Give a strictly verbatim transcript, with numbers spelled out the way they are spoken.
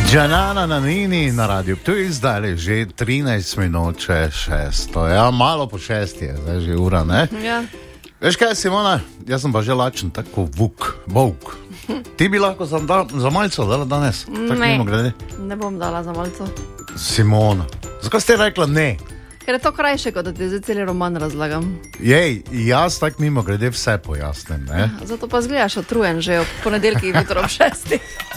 Džanana na Nini na radiju. Tu je zdaj že trinajst minut če šesto. Ja, malo po šesti je, zdaj že ura, ne? Ja. Veš kaj, Simona? Jaz sem pa že lačen, tako vuk, bovk. Ti bi lahko za, da, za malco dala danes? Tak Ne, mimo grede. ne bom dala za malco. Simona, zakaj ste rekla ne? Ker je to krajše, kot da ti zdaj celi roman razlagam. Jej, jaz tak mimo grede vse pojasnim, ne? Zato pa zgledaš otrujen že ob ponedeljkih jutro ob šestih.